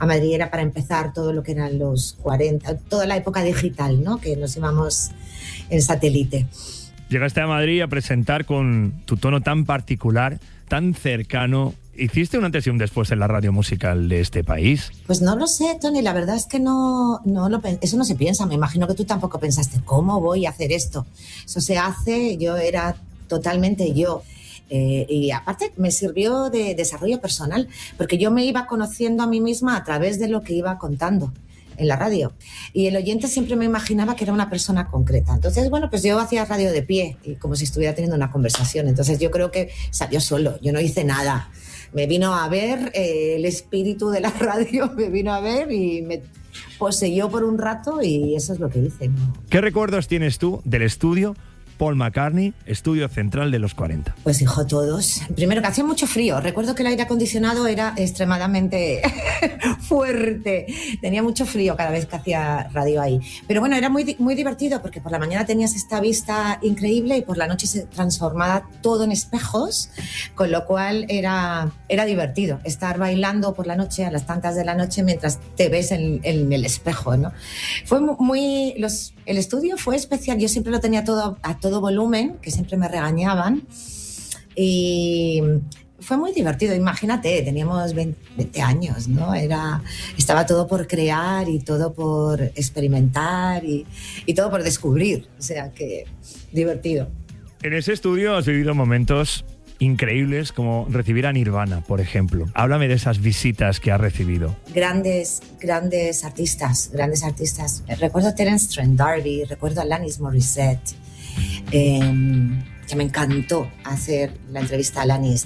a Madrid era para empezar todo lo que eran los 40, toda la época digital, ¿no? Que nos íbamos en satélite. Llegaste a Madrid a presentar con tu tono tan particular, tan cercano. ¿Hiciste un antes y un después en la radio musical de este país? Pues no lo sé, Tony, la verdad es que eso no se piensa. Me imagino que tú tampoco pensaste, ¿cómo voy a hacer esto? Eso se hace, yo era totalmente yo. Y aparte me sirvió de desarrollo personal, porque yo me iba conociendo a mí misma a través de lo que iba contando en la radio. Y el oyente siempre me imaginaba que era una persona concreta. Entonces, bueno, pues yo hacía radio de pie, y como si estuviera teniendo una conversación. Entonces yo creo que salió solo, yo no hice nada. Me vino a ver el espíritu de la radio, me vino a ver y me poseyó por un rato y eso es lo que hice, ¿no? ¿Qué recuerdos tienes tú del estudio Paul McCartney, estudio central de los 40? Pues hijo, todos. Primero que hacía mucho frío. Recuerdo que el aire acondicionado era extremadamente fuerte. Tenía mucho frío cada vez que hacía radio ahí. Pero bueno, era muy, muy divertido porque por la mañana tenías esta vista increíble y por la noche se transformaba todo en espejos, con lo cual era divertido estar bailando por la noche a las tantas de la noche mientras te ves en el espejo, ¿no? Fue muy... El estudio fue especial. Yo siempre lo tenía a todo volumen, que siempre me regañaban, y fue muy divertido. Imagínate, teníamos 20 años, ¿no? Estaba todo por crear y todo por experimentar y todo por descubrir, o sea que divertido. En ese estudio has vivido momentos increíbles como recibir a Nirvana, por ejemplo. Háblame de esas visitas que has recibido. Grandes artistas. Recuerdo a Terence Trent D'Arby, recuerdo a Alanis Morissette, que me encantó hacer la entrevista a Alanis.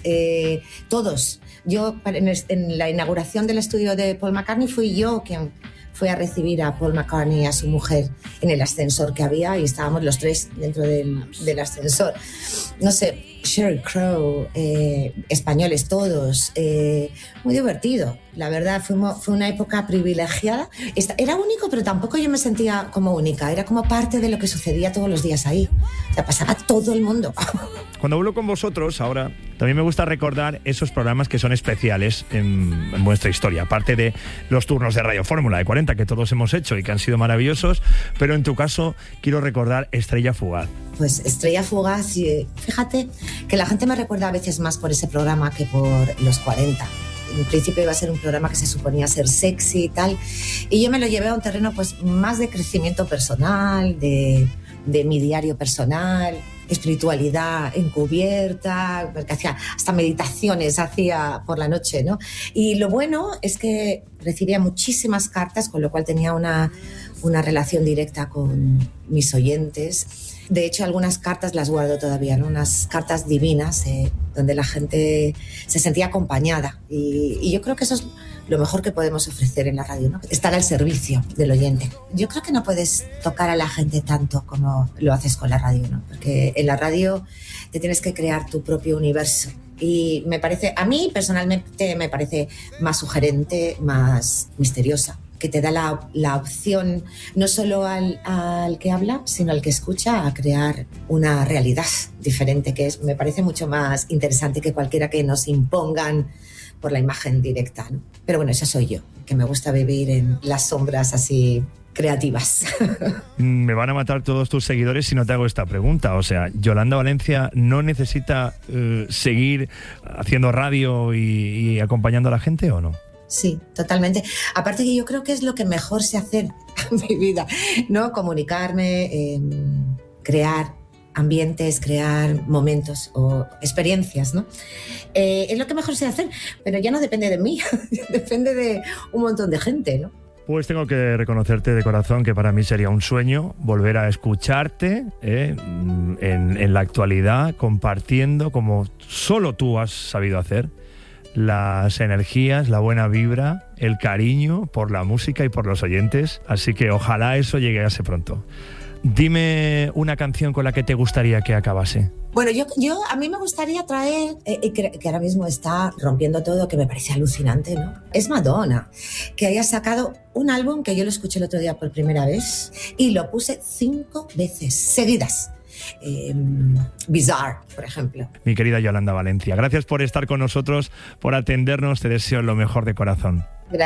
Todos. Yo, en la inauguración del estudio de Paul McCartney, fui yo quien fue a recibir a Paul McCartney y a su mujer en el ascensor que había y estábamos los tres dentro del ascensor. No sé, Sheryl Crow, españoles todos, muy divertido. La verdad, fue una época privilegiada. Era único, pero tampoco yo me sentía como única. Era como parte de lo que sucedía todos los días ahí. O sea, pasaba todo el mundo. Cuando hablo con vosotros ahora, también me gusta recordar esos programas que son especiales en vuestra historia. Aparte de los turnos de Radio Fórmula de 40 que todos hemos hecho y que han sido maravillosos, pero en tu caso quiero recordar Estrella Fugaz. Pues Estrella Fugaz, fíjate que la gente me recuerda a veces más por ese programa que por los 40. En principio iba a ser un programa que se suponía ser sexy y tal, y yo me lo llevé a un terreno pues más de crecimiento personal, de mi diario personal, espiritualidad encubierta, porque hacía hasta meditaciones hacía por la noche, ¿no? Y lo bueno es que recibía muchísimas cartas, con lo cual tenía una relación directa con mis oyentes. De hecho, algunas cartas las guardo todavía, ¿no? Unas cartas divinas donde la gente se sentía acompañada. Y yo creo que eso es lo mejor que podemos ofrecer en la radio, ¿no? Estar al servicio del oyente. Yo creo que no puedes tocar a la gente tanto como lo haces con la radio, ¿no? Porque en la radio te tienes que crear tu propio universo. Y a mí personalmente me parece más sugerente, más misteriosa, que te da la opción no solo al que habla, sino al que escucha, a crear una realidad diferente, me parece mucho más interesante que cualquiera que nos impongan por la imagen directa, ¿no? Pero bueno, esa soy yo, que me gusta vivir en las sombras así creativas. Me van a matar todos tus seguidores si no te hago esta pregunta. O sea, ¿Yolanda Valencia no necesita seguir haciendo radio y acompañando a la gente o no? Sí, totalmente. Aparte que yo creo que es lo que mejor sé hacer en mi vida, ¿no? Comunicarme, crear ambientes, crear momentos o experiencias, ¿no? Es lo que mejor sé hacer, pero ya no depende de mí, depende de un montón de gente, ¿no? Pues tengo que reconocerte de corazón que para mí sería un sueño volver a escucharte en la actualidad, compartiendo como solo tú has sabido hacer las energías, la buena vibra, el cariño por la música y por los oyentes. Así que ojalá eso llegase pronto. Dime una canción con la que te gustaría que acabase. Bueno, a mí me gustaría traer, que ahora mismo está rompiendo todo, que me parece alucinante, ¿no? Es Madonna, que haya sacado un álbum que yo lo escuché el otro día por primera vez y lo puse 5 veces seguidas. Bizarre, por ejemplo. Mi querida Yolanda Valencia, gracias por estar con nosotros, por atendernos, te deseo lo mejor de corazón.